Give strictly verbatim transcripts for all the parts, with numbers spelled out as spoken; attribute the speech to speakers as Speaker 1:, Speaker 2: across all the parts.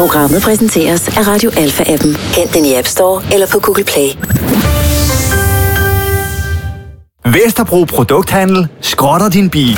Speaker 1: Programmet præsenteres af Radio Alpha-appen. Hent den i App Store eller på Google Play.
Speaker 2: Vesterbro Produkthandel skrotter din bil.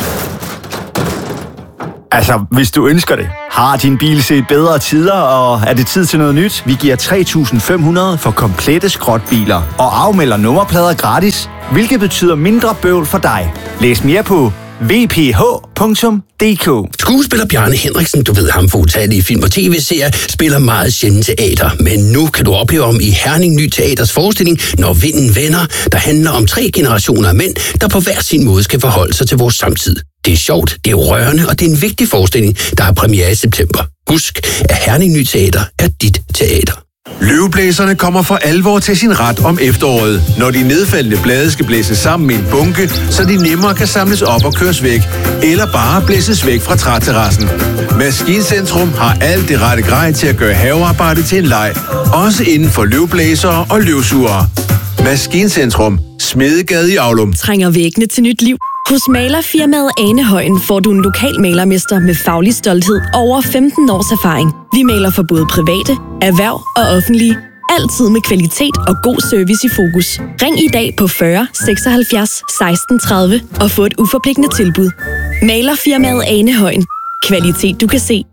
Speaker 2: Altså, hvis du ønsker det. Har din bil set bedre tider, og er det tid til noget nyt? Vi giver tre tusind fem hundrede for komplette skrotbiler og afmelder nummerplader gratis, hvilket betyder mindre bøvl for dig. Læs mere på v p h punktum d k.
Speaker 3: Skuespiller Bjarne Henriksen, du ved ham for utallige film og tv-serier, spiller meget sjældent teater. Men nu kan du opleve ham i Herning Ny Teaters forestilling, Når vinden vender, der handler om tre generationer af mænd, der på hver sin måde skal forholde sig til vores samtid. Det er sjovt, det er rørende, og det er en vigtig forestilling, der har premiere i september. Husk, at Herning Ny Teater er dit teater.
Speaker 4: Løveblæserne kommer for alvor til sin ret om efteråret, når de nedfaldende blade skal blæses sammen med en bunke, så de nemmere kan samles op og køres væk, eller bare blæses væk fra træterrassen. Maskincentrum har alt det rette grej til at gøre havearbejde til en leg, også inden for løvblæsere og løvsugere. Maskincentrum, Smedegade i Aulum.
Speaker 5: Trænger væggene til nyt liv? Hos malerfirmaet Anehøjen får du en lokal malermester med faglig stolthed og over femten års erfaring. Vi maler for både private, erhverv og offentlige. Altid med kvalitet og god service i fokus. Ring i dag på fyrre seksoghalvfjerds seksten tredive og få et uforpligtende tilbud. Malerfirmaet Anehøjen. Kvalitet du kan se.